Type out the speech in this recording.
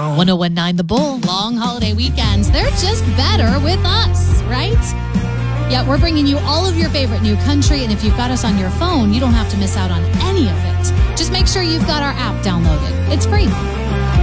1019 The Bull. Long holiday weekends, they're just better with us, right? Yeah, we're bringing you all of your favorite new country, and if you've got us on your phone, you don't have to miss out on any of it. Just make sure you've got our app downloaded. It's free.